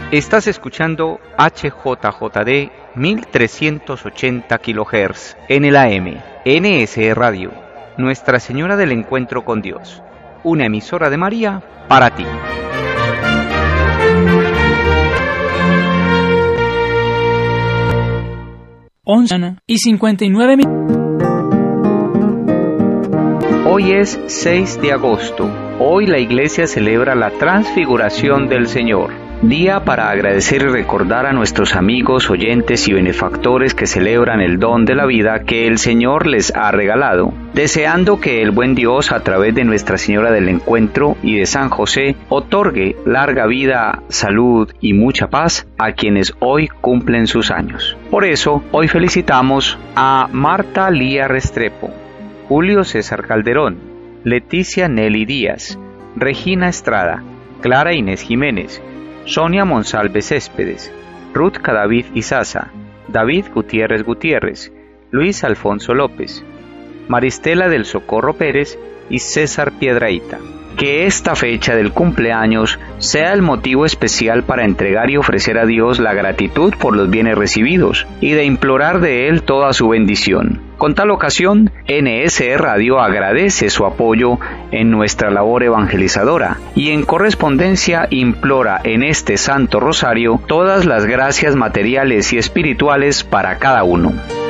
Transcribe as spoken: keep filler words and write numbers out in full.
Estás escuchando H J J D mil trescientos ochenta kilohertz en el A M, N S E Radio, Nuestra Señora del Encuentro con Dios, una emisora de María para ti. once y cincuenta y nueve minutos. Hoy es seis de agosto. Hoy la Iglesia celebra la Transfiguración del Señor, día para agradecer y recordar a nuestros amigos, oyentes y benefactores que celebran el don de la vida que el Señor les ha regalado, deseando que el buen Dios, a través de Nuestra Señora del Encuentro y de San José, otorgue larga vida, salud y mucha paz a quienes hoy cumplen sus años. Por eso, hoy felicitamos a Marta Lía Restrepo, Julio César Calderón, Leticia Nelly Díaz, Regina Estrada, Clara Inés Jiménez, Sonia Monsalve Céspedes, Ruth Cadavid Izaza, David Gutiérrez Gutiérrez, Luis Alfonso López, Maristela del Socorro Pérez y César Piedrahíta. Que esta fecha del cumpleaños sea el motivo especial para entregar y ofrecer a Dios la gratitud por los bienes recibidos y de implorar de Él toda su bendición. Con tal ocasión, N S E Radio agradece su apoyo en nuestra labor evangelizadora y en correspondencia implora en este Santo Rosario todas las gracias materiales y espirituales para cada uno.